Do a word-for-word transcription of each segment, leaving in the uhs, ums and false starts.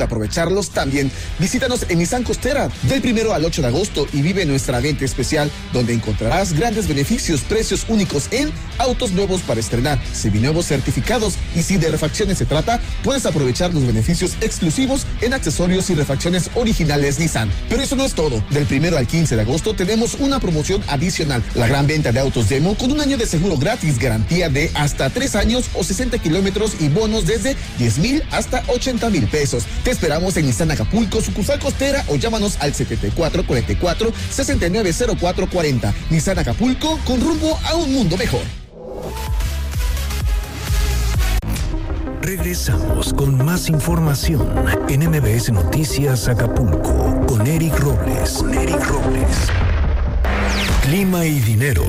aprovecharlos también. Visítanos en Nissan Costera del primero al ocho de agosto y vive nuestra venta especial, donde encontrarás grandes beneficios, precios únicos en autos nuevos para estrenar, seminuevos certificados, y si de refacciones se trata, puedes aprovechar los beneficios exclusivos en accesorios y refacciones originales Nissan. Pero eso no es todo. Del primero al quince de agosto tenemos una promoción adicional, la gran venta de autos demo con un año de seguro gratis, garantía de hasta tres años o sesenta kilómetros y bonos desde diez mil hasta ochenta mil pesos. Te esperamos en Nissan Acapulco, sucursal Costera, o llámanos al setenta y cuatro cuarenta y cuatro sesenta y nueve cero cuatro cuarenta. Nissan Acapulco, con rumbo a un mundo mejor. Regresamos con más información en M B S Noticias Acapulco con Eric Robles. Con Eric Robles. Clima y dinero.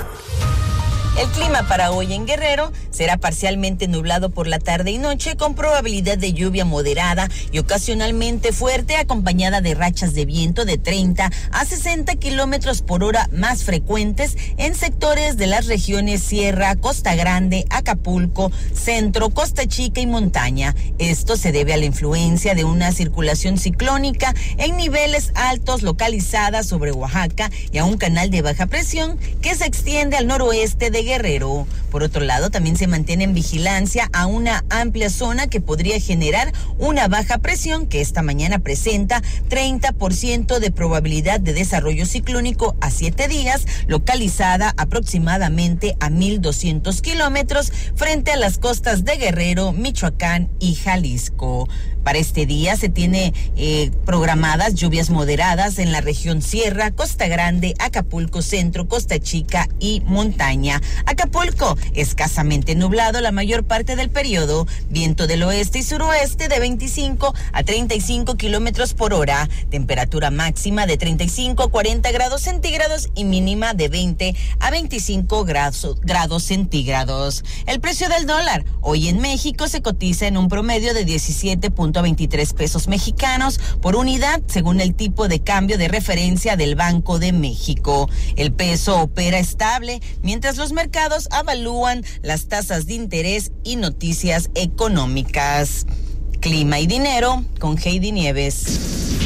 El clima para hoy en Guerrero será parcialmente nublado por la tarde y noche, con probabilidad de lluvia moderada y ocasionalmente fuerte, acompañada de rachas de viento de treinta a sesenta kilómetros por hora, más frecuentes en sectores de las regiones Sierra, Costa Grande, Acapulco, Centro, Costa Chica y Montaña. Esto se debe a la influencia de una circulación ciclónica en niveles altos localizada sobre Oaxaca y a un canal de baja presión que se extiende al noroeste de Guerrero. Por otro lado, también se mantiene en vigilancia a una amplia zona que podría generar una baja presión que esta mañana presenta treinta por ciento de probabilidad de desarrollo ciclónico a siete días, localizada aproximadamente a mil doscientos kilómetros frente a las costas de Guerrero, Michoacán y Jalisco. Para este día se tiene eh, programadas lluvias moderadas en la región Sierra, Costa Grande, Acapulco Centro, Costa Chica y Montaña. Acapulco, escasamente nublado la mayor parte del periodo, viento del oeste y suroeste de veinticinco a treinta y cinco kilómetros por hora, temperatura máxima de treinta y cinco a cuarenta grados centígrados y mínima de veinte a veinticinco grados, grados centígrados. El precio del dólar hoy en México se cotiza en un promedio de diecisiete punto veintitrés pesos mexicanos por unidad, según el tipo de cambio de referencia del Banco de México. El peso opera estable, mientras los mercados avalúan las tasas de interés y noticias económicas. Clima y dinero con Heidi Nieves.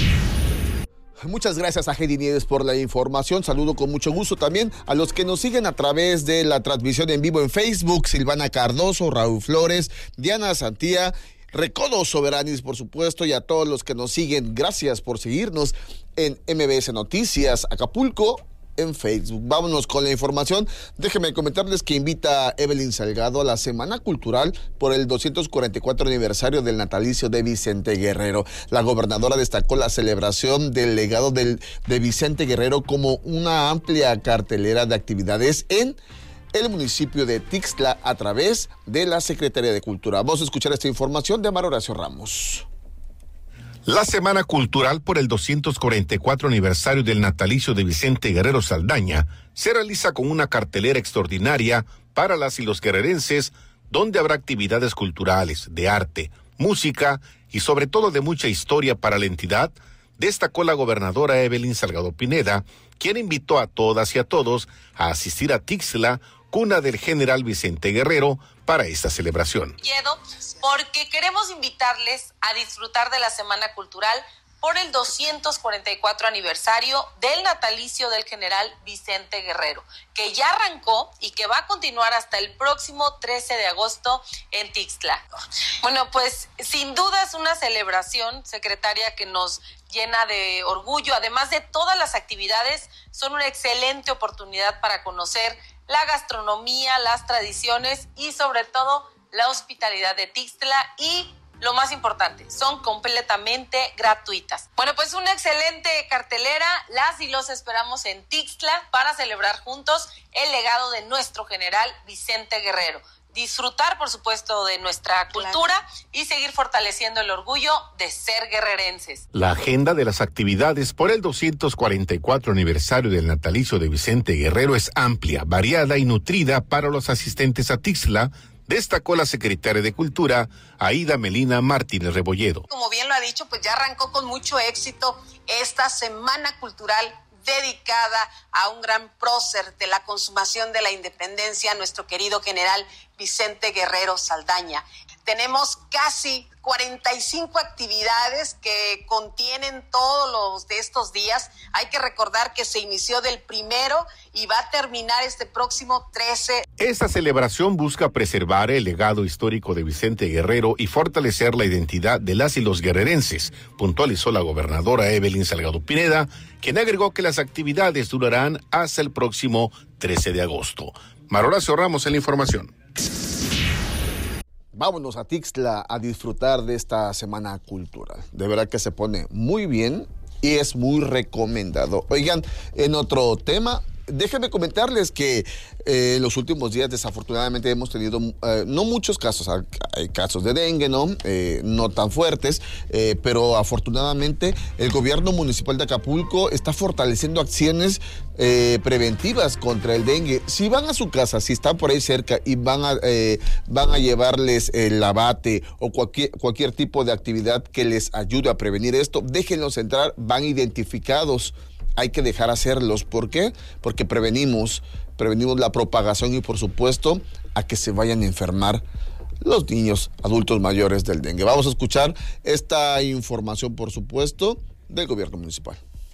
Muchas gracias a Heidi Nieves por la información. Saludo con mucho gusto también a los que nos siguen a través de la transmisión en vivo en Facebook: Silvana Cardoso, Raúl Flores, Diana Santía, Recodo Soberanis, por supuesto, y a todos los que nos siguen. Gracias por seguirnos en M B S Noticias Acapulco en Facebook. Vámonos con la información. Déjenme comentarles que invita a Evelyn Salgado a la Semana Cultural por el doscientos cuarenta y cuatro aniversario del natalicio de Vicente Guerrero. La gobernadora destacó la celebración del legado del, de Vicente Guerrero como una amplia cartelera de actividades en el municipio de Tixtla a través de la Secretaría de Cultura. Vamos a escuchar esta información de Amar Horacio Ramos. La Semana Cultural por el doscientos cuarenta y cuatro aniversario del natalicio de Vicente Guerrero Saldaña se realiza con una cartelera extraordinaria para las y los guerrerenses, donde habrá actividades culturales, de arte, música y sobre todo de mucha historia para la entidad, destacó la gobernadora Evelyn Salgado Pineda, quien invitó a todas y a todos a asistir a Tixtla, cuna del general Vicente Guerrero, para esta celebración. Porque queremos invitarles a disfrutar de la Semana Cultural por el doscientos cuarenta y cuatro aniversario del natalicio del general Vicente Guerrero, que ya arrancó y que va a continuar hasta el próximo trece de agosto en Tixtla. Bueno, pues sin duda es una celebración, secretaria, que nos llena de orgullo. Además de todas las actividades, son una excelente oportunidad para conocer la gastronomía, las tradiciones y sobre todo la hospitalidad de Tixtla, y lo más importante, son completamente gratuitas. Bueno, pues una excelente cartelera. Las y los esperamos en Tixtla para celebrar juntos el legado de nuestro general Vicente Guerrero. Disfrutar, por supuesto, de nuestra cultura, claro, y seguir fortaleciendo el orgullo de ser guerrerenses. La agenda de las actividades por el doscientos cuarenta y cuatro aniversario del natalicio de Vicente Guerrero es amplia, variada y nutrida para los asistentes a Tixtla, destacó la secretaria de Cultura, Aida Melina Martínez Rebolledo. Como bien lo ha dicho, pues ya arrancó con mucho éxito esta Semana Cultural dedicada a un gran prócer de la consumación de la independencia, nuestro querido general Vicente Guerrero Saldaña. Tenemos casi cuarenta y cinco actividades que contienen todos los de estos días. Hay que recordar que se inició del primero y va a terminar este próximo trece. Esta celebración busca preservar el legado histórico de Vicente Guerrero y fortalecer la identidad de las y los guerrerenses, puntualizó la gobernadora Evelyn Salgado Pineda, quien agregó que las actividades durarán hasta el próximo trece de agosto. Maroracio Ramos en la información. Vámonos a Tixla a disfrutar de esta semana cultural. De verdad que se pone muy bien y es muy recomendado. Oigan, en otro tema, déjenme comentarles que eh, los últimos días desafortunadamente hemos tenido eh, no muchos casos, hay casos de dengue, ¿no? Eh, no tan fuertes, eh, pero afortunadamente el gobierno municipal de Acapulco está fortaleciendo acciones eh, preventivas contra el dengue. Si van a su casa, si están por ahí cerca y van a, eh, van a llevarles el abate o cualquier, cualquier tipo de actividad que les ayude a prevenir esto, déjenlos entrar, van identificados. Hay que dejar hacerlos. ¿Por qué? Porque prevenimos, prevenimos la propagación y, por supuesto, a que se vayan a enfermar los niños, adultos mayores del dengue. Vamos a escuchar esta información, por supuesto, del gobierno municipal.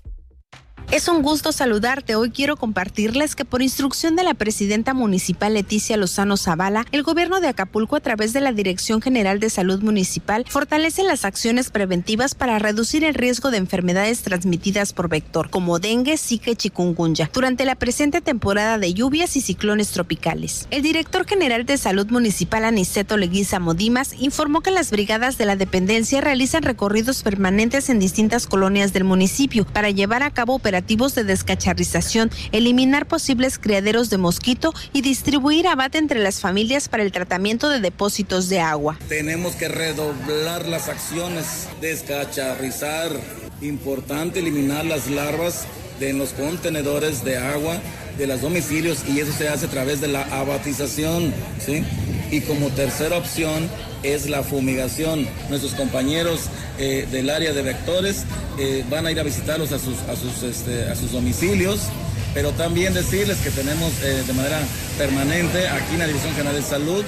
Es un gusto saludarte. Hoy quiero compartirles que por instrucción de la presidenta municipal Leticia Lozano Zavala, el gobierno de Acapulco a través de la Dirección General de Salud Municipal fortalece las acciones preventivas para reducir el riesgo de enfermedades transmitidas por vector, como dengue, zika y chikungunya, durante la presente temporada de lluvias y ciclones tropicales. El director general de Salud Municipal Aniceto Leguízamo Dimas informó que las brigadas de la dependencia realizan recorridos permanentes en distintas colonias del municipio para llevar a cabo operaciones de descacharrización, eliminar posibles criaderos de mosquito y distribuir abate entre las familias para el tratamiento de depósitos de agua. Tenemos que redoblar las acciones, descacharrizar, importante eliminar las larvas de los contenedores de agua de los domicilios y eso se hace a través de la abatización, ¿sí? Y como tercera opción es la fumigación. Nuestros compañeros eh, del área de vectores eh, van a ir a visitarlos a sus, a sus, este, a sus domicilios, pero también decirles que tenemos eh, de manera permanente aquí en la Dirección General de Salud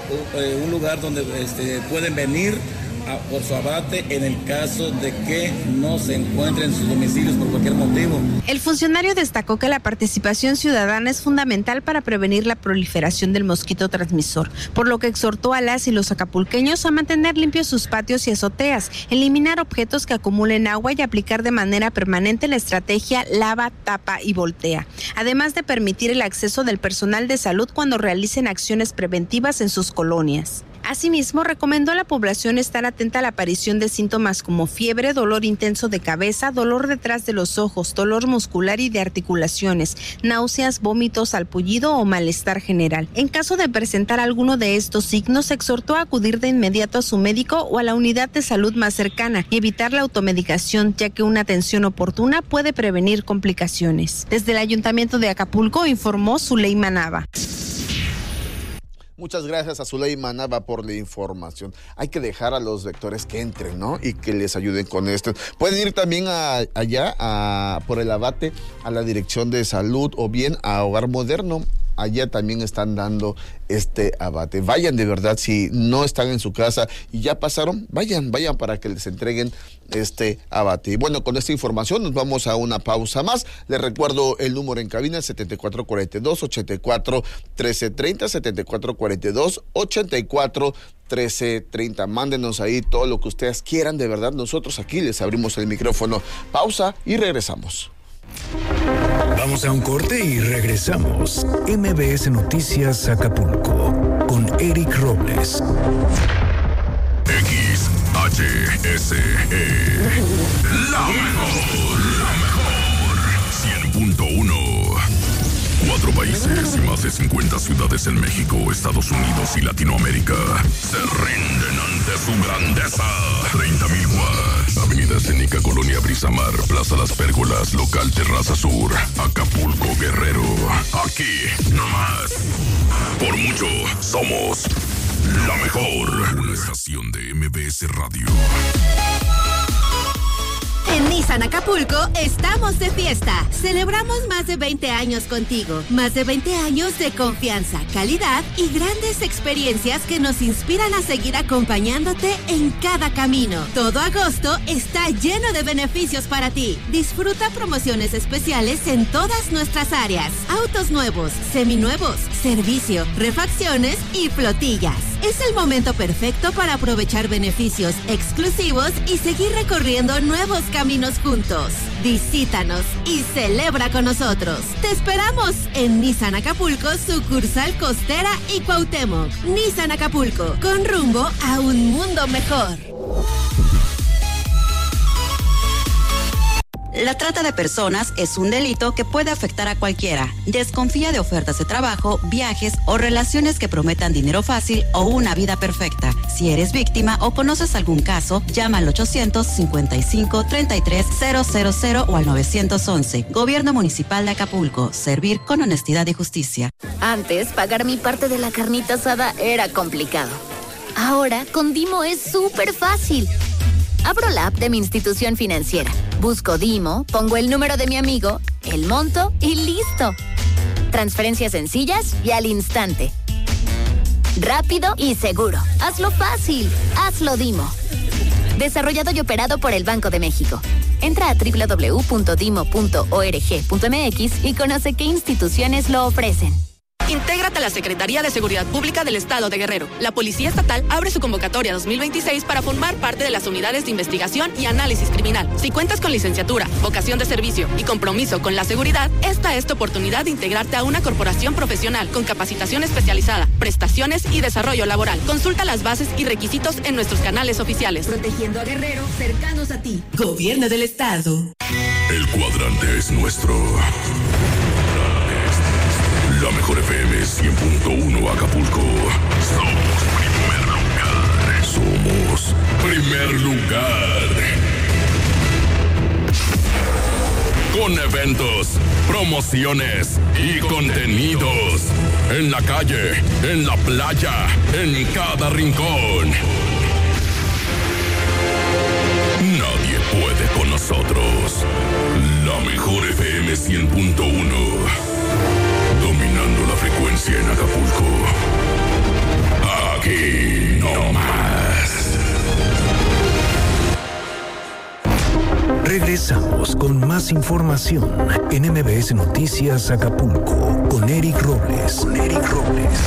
eh, un lugar donde este, pueden venir a, por su abate en el caso de que no se encuentren en sus domicilios por cualquier motivo. El funcionario destacó que la participación ciudadana es fundamental para prevenir la proliferación del mosquito transmisor, por lo que exhortó a las y los acapulqueños a mantener limpios sus patios y azoteas, eliminar objetos que acumulen agua y aplicar de manera permanente la estrategia lava, tapa y voltea, además de permitir el acceso del personal de salud cuando realicen acciones preventivas en sus colonias. Asimismo, recomendó a la población estar atenta a la aparición de síntomas como fiebre, dolor intenso de cabeza, dolor detrás de los ojos, dolor muscular y de articulaciones, náuseas, vómitos, salpullido o malestar general. En caso de presentar alguno de estos signos, exhortó a acudir de inmediato a su médico o a la unidad de salud más cercana y evitar la automedicación, ya que una atención oportuna puede prevenir complicaciones. Desde el Ayuntamiento de Acapulco informó Zuleima Nava. Muchas gracias a Zuleima Nava por la información. Hay que dejar a los vectores que entren, ¿no? Y que les ayuden con esto. Pueden ir también a, allá a, por el abate a la Dirección de Salud o bien a Hogar Moderno. Allá también están dando este abate. Vayan de verdad, si no están en su casa y ya pasaron, vayan, vayan para que les entreguen este abate. Y bueno, con esta información nos vamos a una pausa más. Les recuerdo el número en cabina, setenta y cuatro cuarenta y dos, ochenta y cuatro, trece treinta, setenta y cuatro cuarenta y dos, ochenta y cuatro, trece treinta. Mándenos ahí todo lo que ustedes quieran, de verdad. Nosotros aquí les abrimos el micrófono. Pausa y regresamos. Vamos a un corte y regresamos. M B S Noticias Acapulco con Eric Robles. X H S E. La mejor, la mejor. cien punto uno. Cuatro países y más de cincuenta ciudades en México, Estados Unidos y Latinoamérica se rinden ante su grandeza. treinta mil watts. Avenida Escénica, Colonia Brisamar, Plaza Las Pérgolas, Local Terraza Sur, Acapulco, Guerrero. Aquí, no más. Por mucho, somos la mejor. Una estación de M B S Radio. En Nissan Nissan Acapulco estamos de fiesta. Celebramos más de veinte años contigo. Más de veinte años de confianza, calidad y grandes experiencias que nos inspiran a seguir acompañándote en cada camino. Todo agosto está lleno de beneficios para ti. Disfruta promociones especiales en todas nuestras áreas. Autos nuevos, seminuevos, servicio, refacciones y flotillas. Es el momento perfecto para aprovechar beneficios exclusivos y seguir recorriendo nuevos caminos juntos. Visítanos y celebra con nosotros. Te esperamos en Nissan Acapulco, sucursal Costera y Cuauhtémoc. Nissan Acapulco, con rumbo a un mundo mejor. La trata de personas es un delito que puede afectar a cualquiera. Desconfía de ofertas de trabajo, viajes o relaciones que prometan dinero fácil o una vida perfecta. Si eres víctima o conoces algún caso, llama al ochocientos cincuenta y cinco, treinta y tres, cero cero cero o al nueve once. Gobierno Municipal de Acapulco. Servir con honestidad y justicia. Antes, pagar mi parte de la carnita asada era complicado. Ahora, con Dimo es súper fácil. Abro la app de mi institución financiera, busco Dimo, pongo el número de mi amigo, el monto y listo. Transferencias sencillas y al instante. Rápido y seguro. Hazlo fácil. Hazlo Dimo. Desarrollado y operado por el Banco de México. Entra a doble u doble u doble u punto dimo punto org punto m x y conoce qué instituciones lo ofrecen. Intégrate a la Secretaría de Seguridad Pública del Estado de Guerrero. La Policía Estatal abre su convocatoria dos mil veintiséis para formar parte de las unidades de investigación y análisis criminal. Si cuentas con licenciatura, vocación de servicio y compromiso con la seguridad, esta es tu oportunidad de integrarte a una corporación profesional con capacitación especializada, prestaciones y desarrollo laboral. Consulta las bases y requisitos en nuestros canales oficiales. Protegiendo a Guerrero, cercanos a ti. Gobierno del Estado. El cuadrante es nuestro. La mejor F M cien punto uno Acapulco. Somos primer lugar. Somos primer lugar. Con eventos, promociones y contenidos. En la calle, en la playa, en cada rincón. Nadie puede con nosotros. La mejor F M cien punto uno. Dominando la frecuencia en Acapulco. Aquí no más. Regresamos con más información en M B S Noticias Acapulco con Eric Robles. Con Eric Robles.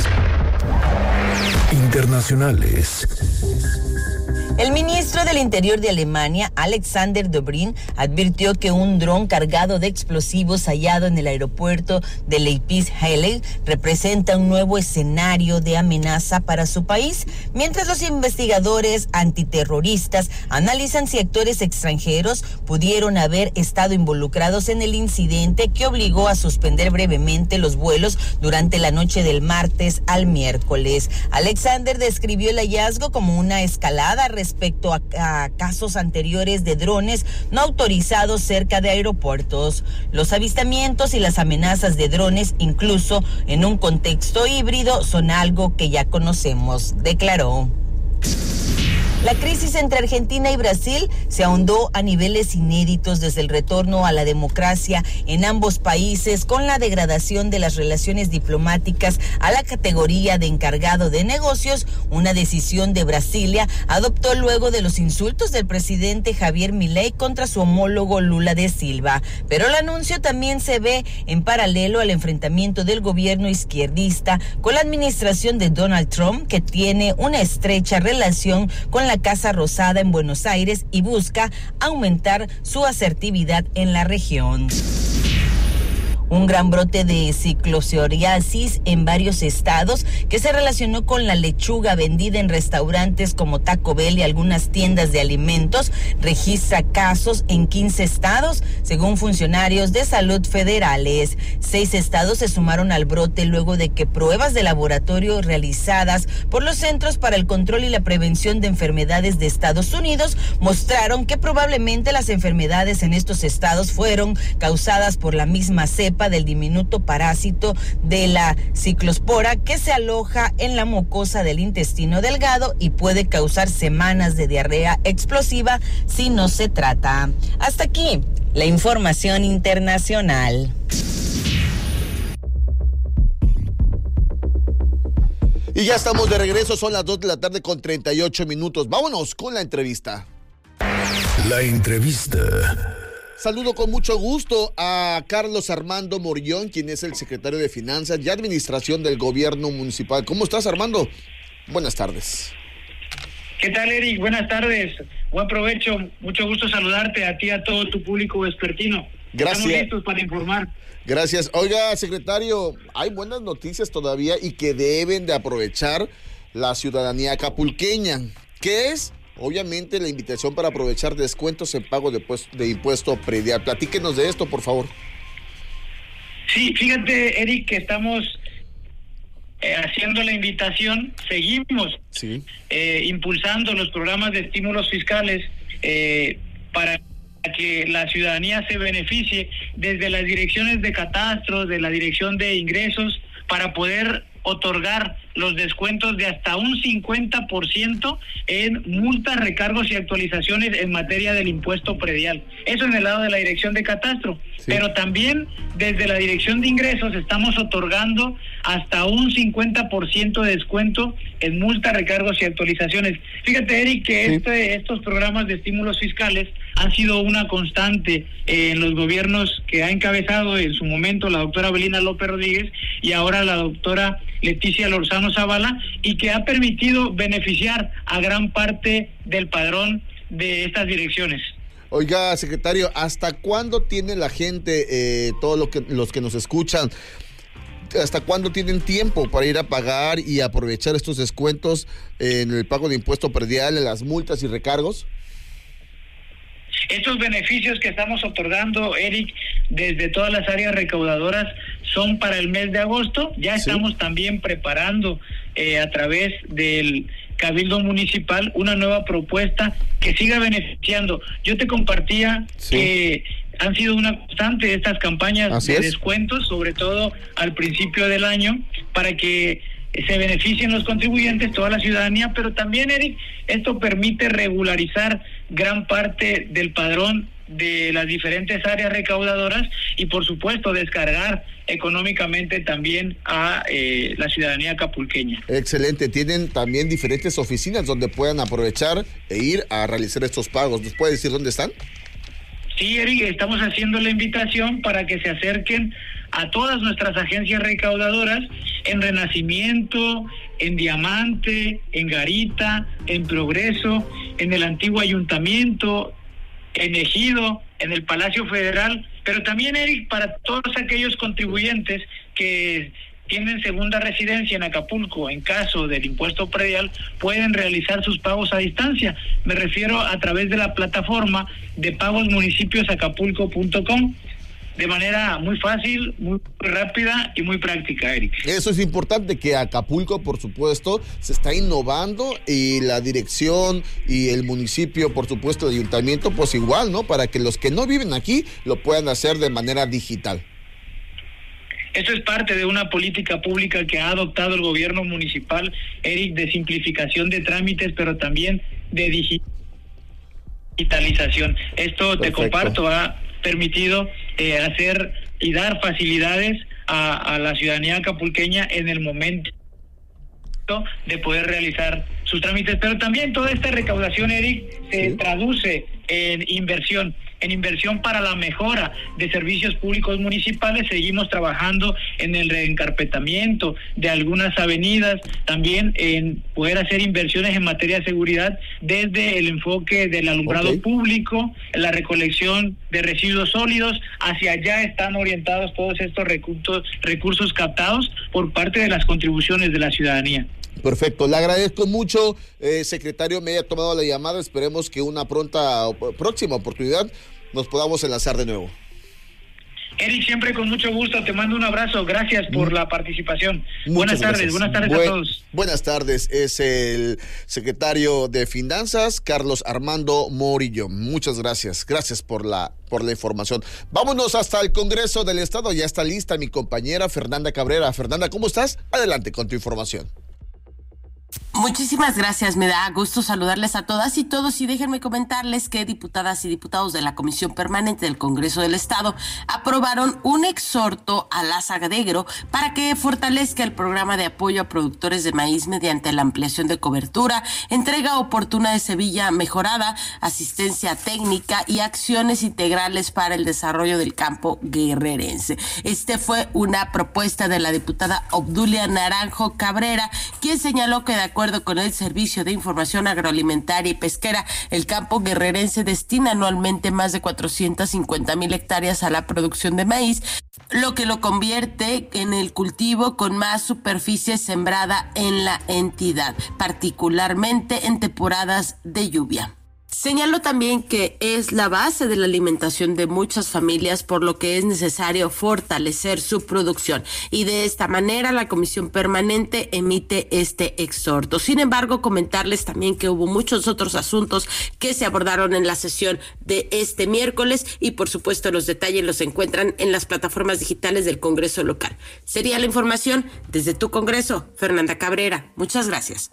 Internacionales. El ministro del Interior de Alemania, Alexander Dobrindt, advirtió que un dron cargado de explosivos hallado en el aeropuerto de Leipzig-Halle representa un nuevo escenario de amenaza para su país, mientras los investigadores antiterroristas analizan si actores extranjeros pudieron haber estado involucrados en el incidente que obligó a suspender brevemente los vuelos durante la noche del martes al miércoles. Alexander describió el hallazgo como una escalada respecto a, a casos anteriores de drones no autorizados cerca de aeropuertos. Los avistamientos y las amenazas de drones, incluso en un contexto híbrido, son algo que ya conocemos, declaró. La crisis entre Argentina y Brasil se ahondó a niveles inéditos desde el retorno a la democracia en ambos países, con la degradación de las relaciones diplomáticas a la categoría de encargado de negocios, una decisión de Brasilia adoptó luego de los insultos del presidente Javier Milei contra su homólogo Lula da Silva. Pero el anuncio también se ve en paralelo al enfrentamiento del gobierno izquierdista con la administración de Donald Trump, que tiene una estrecha relación con la Casa Rosada en Buenos Aires y busca aumentar su asertividad en la región. Un gran brote de ciclopsoriasis en varios estados que se relacionó con la lechuga vendida en restaurantes como Taco Bell y algunas tiendas de alimentos registra casos en quince estados, según funcionarios de salud federales. Seis estados se sumaron al brote luego de que pruebas de laboratorio realizadas por los Centros para el Control y la Prevención de Enfermedades de Estados Unidos mostraron que probablemente las enfermedades en estos estados fueron causadas por la misma cepa escapa del diminuto parásito de la ciclospora que se aloja en la mucosa del intestino delgado y puede causar semanas de diarrea explosiva si no se trata. Hasta aquí la información internacional. Y ya estamos de regreso, son las dos de la tarde con treinta y ocho minutos. Vámonos con la entrevista. La entrevista. Saludo con mucho gusto a Carlos Armando Morillón, quien es el secretario de Finanzas y Administración del Gobierno Municipal. ¿Cómo estás, Armando? Buenas tardes. ¿Qué tal, Eric? Buenas tardes. Buen provecho. Mucho gusto saludarte a ti y a todo tu público vespertino. Gracias. Estamos listos para informar. Gracias. Oiga, secretario, hay buenas noticias todavía y que deben de aprovechar la ciudadanía acapulqueña. ¿Qué es? Obviamente la invitación para aprovechar descuentos en pago de, pues, de impuesto predial. Platíquenos de esto, por favor. Sí, fíjate, Eric, que estamos eh, haciendo la invitación, seguimos sí. eh, impulsando los programas de estímulos fiscales eh, para que la ciudadanía se beneficie desde las direcciones de catastro, de la dirección de ingresos, para poder otorgar los descuentos de hasta un cincuenta por ciento en multas, recargos y actualizaciones en materia del impuesto predial. Eso en el lado de la dirección de catastro. Sí. Pero también desde la dirección de ingresos estamos otorgando hasta un cincuenta por ciento de descuento en multas, recargos y actualizaciones. Fíjate, Eric, que sí. este, estos programas de estímulos fiscales han sido una constante en los gobiernos que ha encabezado en su momento la doctora Belina López Rodríguez y ahora la doctora Leticia Lorzano Zavala, y que ha permitido beneficiar a gran parte del padrón de estas direcciones. Oiga, secretario, ¿hasta cuándo tiene la gente, eh, todos lo que, los que nos escuchan, hasta cuándo tienen tiempo para ir a pagar y aprovechar estos descuentos en el pago de impuesto predial, en las multas y recargos? Estos beneficios que estamos otorgando, Eric, desde todas las áreas recaudadoras son para el mes de agosto. Ya sí. estamos también preparando eh, a través del Cabildo Municipal una nueva propuesta que siga beneficiando. Yo te compartía sí. que han sido una constante estas campañas Así de es. descuentos, sobre todo al principio del año, para que se beneficien los contribuyentes, toda la ciudadanía, pero también, Eric, esto permite regularizar gran parte del padrón de las diferentes áreas recaudadoras y, por supuesto, descargar económicamente también a eh, la ciudadanía acapulqueña. Excelente. Tienen también diferentes oficinas donde puedan aprovechar e ir a realizar estos pagos. ¿Nos puede decir dónde están? Sí, Eric, estamos haciendo la invitación para que se acerquen a todas nuestras agencias recaudadoras en Renacimiento, en Diamante, en Garita, en Progreso, en el antiguo Ayuntamiento, en Ejido, en el Palacio Federal, pero también, Eric, para todos aquellos contribuyentes que tienen segunda residencia en Acapulco, en caso del impuesto predial, pueden realizar sus pagos a distancia. Me refiero a través de la plataforma de pagos municipios acapulco punto com. De manera muy fácil, muy rápida y muy práctica, Eric. Eso es importante, que Acapulco, por supuesto, se está innovando y la dirección y el municipio, por supuesto, el ayuntamiento, pues igual, ¿no? Para que los que no viven aquí lo puedan hacer de manera digital. Esto es parte de una política pública que ha adoptado el gobierno municipal, Eric, de simplificación de trámites, pero también de digitalización. Esto, Perfecto. te comparto, ha permitido eh, hacer y dar facilidades a, a la ciudadanía acapulqueña en el momento de poder realizar sus trámites, pero también toda esta recaudación, Eric, se sí. traduce en inversión, en inversión para la mejora de servicios públicos municipales. Seguimos trabajando en el reencarpetamiento de algunas avenidas, también en poder hacer inversiones en materia de seguridad desde el enfoque del alumbrado okay. público, la recolección de residuos sólidos. Hacia allá están orientados todos estos recursos, recursos captados por parte de las contribuciones de la ciudadanía. Perfecto, le agradezco mucho, eh, secretario, me haya tomado la llamada. Esperemos que una pronta próxima oportunidad nos podamos enlazar de nuevo. Eric, siempre con mucho gusto, te mando un abrazo, gracias por la participación. Muchas buenas gracias. tardes, buenas tardes Buen, a todos. Buenas tardes, es el secretario de Finanzas, Carlos Armando Morillo. Muchas gracias, gracias por la, por la información. Vámonos hasta el Congreso del Estado, ya está lista mi compañera Fernanda Cabrera. Fernanda, ¿cómo estás? Adelante con tu información. Muchísimas gracias, me da gusto saludarles a todas y todos y déjenme comentarles que diputadas y diputados de la Comisión Permanente del Congreso del Estado aprobaron un exhorto a la SAGDEGRO para que fortalezca el programa de apoyo a productores de maíz mediante la ampliación de cobertura, entrega oportuna de semilla mejorada, asistencia técnica y acciones integrales para el desarrollo del campo guerrerense. Este fue una propuesta de la diputada Obdulia Naranjo Cabrera, quien señaló que de acuerdo con el Servicio de Información Agroalimentaria y Pesquera, el campo guerrerense destina anualmente más de cuatrocientas cincuenta mil hectáreas a la producción de maíz, lo que lo convierte en el cultivo con más superficie sembrada en la entidad, particularmente en temporadas de lluvia. Señaló también que es la base de la alimentación de muchas familias, por lo que es necesario fortalecer su producción. Y de esta manera la Comisión Permanente emite este exhorto. Sin embargo, comentarles también que hubo muchos otros asuntos que se abordaron en la sesión de este miércoles y por supuesto los detalles los encuentran en las plataformas digitales del Congreso local. Sería la información desde tu Congreso, Fernanda Cabrera. Muchas gracias.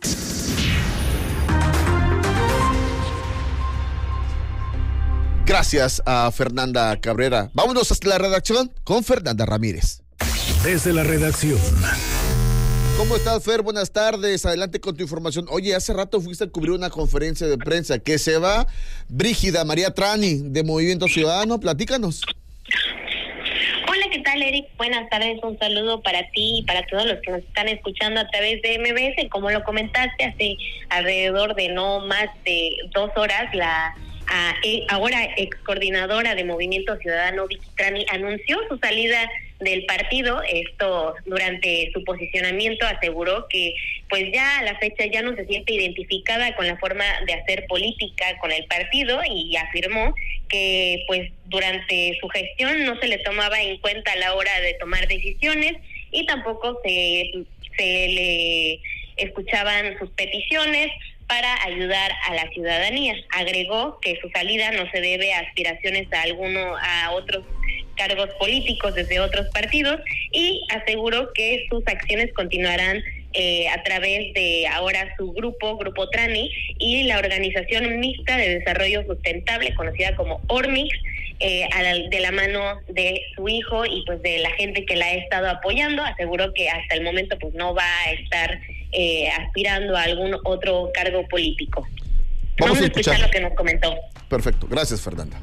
Gracias a Fernanda Cabrera. Vámonos hasta la redacción con Fernanda Ramírez. Desde la redacción. ¿Cómo estás, Fer? Buenas tardes. Adelante con tu información. Oye, hace rato fuiste a cubrir una conferencia de prensa que se va Brígida María Trani de Movimiento Ciudadano. Platícanos. Hola, ¿qué tal, Eric? Buenas tardes, un saludo para ti y para todos los que nos están escuchando a través de M B S. Como lo comentaste, hace alrededor de no más de dos horas, la a, ahora ex coordinadora de Movimiento Ciudadano, Vicky Trani, anunció su salida del partido. Esto durante su posicionamiento aseguró que pues ya a la fecha ya no se siente identificada con la forma de hacer política con el partido y afirmó que pues durante su gestión no se le tomaba en cuenta a la hora de tomar decisiones y tampoco se, se le escuchaban sus peticiones para ayudar a la ciudadanía. Agregó que su salida no se debe a aspiraciones a alguno a otros cargos políticos desde otros partidos y aseguró que sus acciones continuarán eh, a través de ahora su grupo, Grupo Trani, y la Organización Mixta de Desarrollo Sustentable, conocida como ORMIX, eh, a la, de la mano de su hijo y pues de la gente que la ha estado apoyando. Aseguró que hasta el momento pues no va a estar eh, aspirando a algún otro cargo político. Vamos, Vamos a escuchar. escuchar lo que nos comentó. Perfecto, gracias, Fernanda.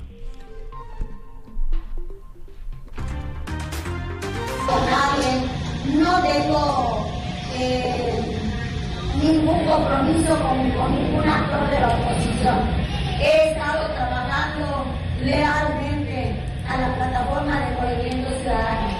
No tengo eh, ningún compromiso con, con ningún actor de la oposición. He estado trabajando lealmente a la plataforma de Movimiento Ciudadano.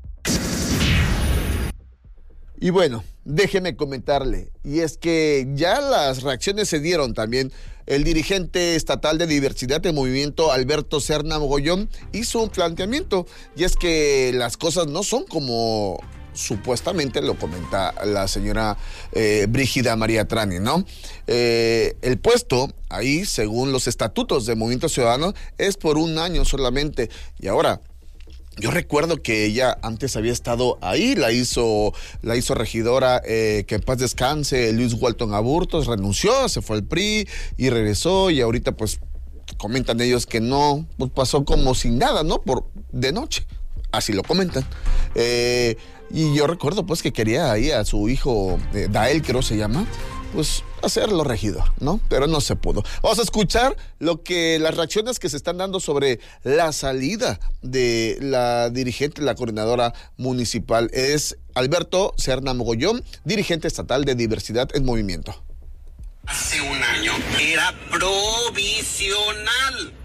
Y bueno, déjeme comentarle, y es que ya las reacciones se dieron también. El dirigente estatal de diversidad del movimiento, Alberto Serna Mogollón, hizo un planteamiento, y es que las cosas no son como supuestamente lo comenta la señora eh, Brígida María Trani, ¿no? Eh, el puesto ahí, según los estatutos de Movimiento Ciudadano, es por un año solamente, y ahora yo recuerdo que ella antes había estado ahí, la hizo, la hizo regidora, eh, que en paz descanse, Luis Walton Aburtos, renunció, se fue al P R I y regresó, y ahorita pues comentan ellos que no, pues pasó como sin nada, ¿no? Por de noche, así lo comentan. Eh, y yo recuerdo pues que quería ahí a su hijo, eh, Dael creo se llama, pues hacerlo regidor, ¿no? Pero no se pudo. Vamos a escuchar lo que las reacciones que se están dando sobre la salida de la dirigente, la coordinadora municipal. Es Alberto Serna Mogollón, dirigente estatal de diversidad en movimiento. Hace un año era provisional,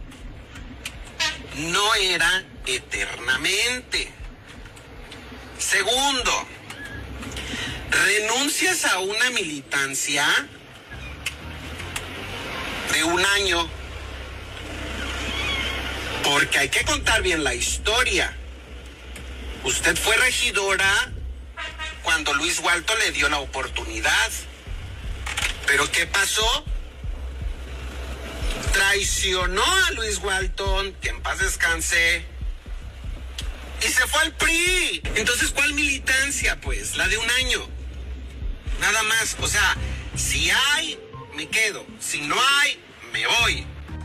no era eternamente. Segundo, renuncias a una militancia de un año, porque hay que contar bien la historia. Usted fue regidora cuando Luis Walton le dio la oportunidad. ¿Pero qué pasó? Traicionó a Luis Walton, que en paz descanse, y se fue al P R I. Entonces, ¿cuál militancia, pues? La de un año. Nada más. O sea, si hay, me quedo. Si no hay, me voy.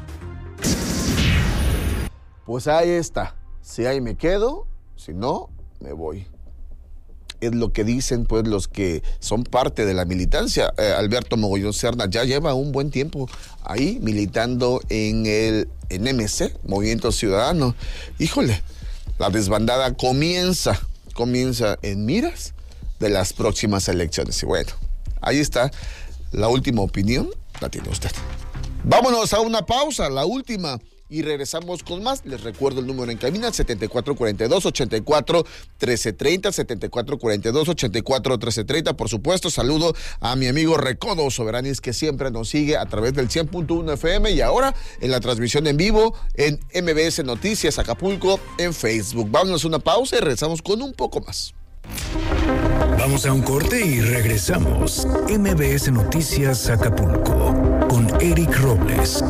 Pues ahí está. Si hay, me quedo. Si no, me voy. Es lo que dicen pues los que son parte de la militancia. Eh, Alberto Mogollón Serna ya lleva un buen tiempo ahí militando en el en M C, Movimiento Ciudadano. Híjole, la desbandada comienza, comienza en miras de las próximas elecciones. Y bueno, ahí está la última opinión, la tiene usted. Vámonos a una pausa, la última. Y regresamos con más. Les recuerdo el número en cabina, setenta y cuatro cuarenta y dos, ochenta y cuatro, trece treinta, setenta y cuatro cuarenta y dos, ochenta y cuatro, trece treinta. Por supuesto, saludo a mi amigo Recodo Soberanis, que siempre nos sigue a través del cien punto uno F M y ahora en la transmisión en vivo en M B S Noticias Acapulco en Facebook. Vámonos a una pausa y regresamos con un poco más. Vamos a un corte y regresamos. M B S Noticias Acapulco con Eric Robles.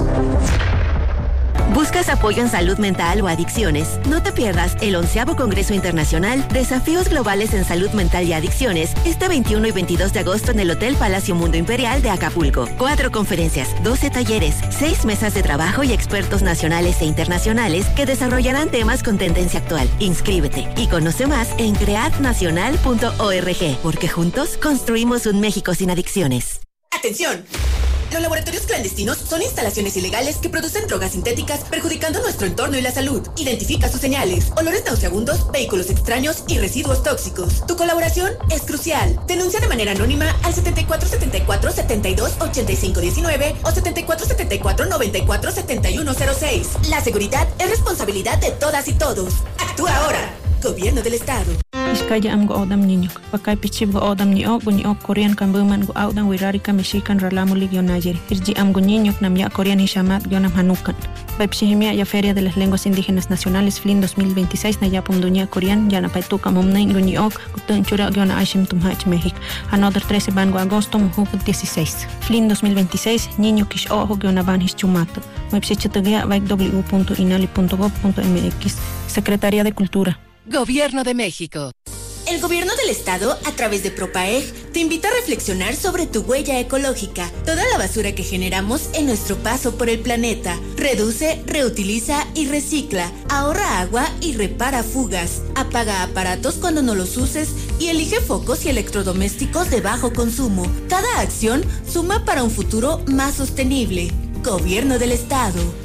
¿Buscas apoyo en salud mental o adicciones? No te pierdas el onceavo Congreso Internacional Desafíos Globales en Salud Mental y Adicciones este veintiuno y veintidós de agosto en el Hotel Palacio Mundo Imperial de Acapulco. Cuatro conferencias, doce talleres, seis mesas de trabajo y expertos nacionales e internacionales que desarrollarán temas con tendencia actual. Inscríbete y conoce más en cread nacional punto org, porque juntos construimos un México sin adicciones. ¡Atención! Los laboratorios clandestinos son instalaciones ilegales que producen drogas sintéticas perjudicando nuestro entorno y la salud. Identifica sus señales: olores nauseabundos, vehículos extraños y residuos tóxicos. Tu colaboración es crucial. Denuncia de manera anónima al setenta y cuatro setenta y cuatro, setenta y dos, ochenta y cinco diecinueve o setenta y cuatro setenta y cuatro, noventa y cuatro, setenta y uno cero seis. La seguridad es responsabilidad de todas y todos. Actúa ahora. Gobierno del Estado. Iskaya am go odam niño, pakay pichib go odam ni o guni o Korean kambuman go audan wirari kamishikan ralamulig yonayeri. Irji am go niño nam ya Korean hishamat yonam hanukan. Baipshihimia ya Feria de las Lenguas Indígenas Nacionales F L I N dos mil veintiséis na yapum dunia Korean yana paituka momnain guni ok gutun chura yona aishim tumhach México. Another trece bango agosto muhuk dieciséis. F L I N dos mil veintiséis niño kish ojo yona van hischumato. Website vaik w punto inali punto gov punto m x. Secretaría de Cultura. Gobierno de México. El Gobierno del Estado, a través de Propaeg, te invita a reflexionar sobre tu huella ecológica, toda la basura que generamos en nuestro paso por el planeta. Reduce, reutiliza y recicla. Ahorra agua y repara fugas. Apaga aparatos cuando no los uses y elige focos y electrodomésticos de bajo consumo. Cada acción suma para un futuro más sostenible. Gobierno del Estado.